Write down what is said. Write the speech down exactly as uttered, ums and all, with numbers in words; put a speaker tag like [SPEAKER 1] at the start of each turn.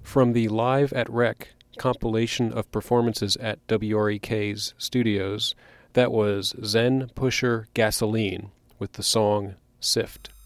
[SPEAKER 1] From the Live at Rec compilation of performances at W R E K's studios, that was Zen Pusher Gasoline with the song Sift.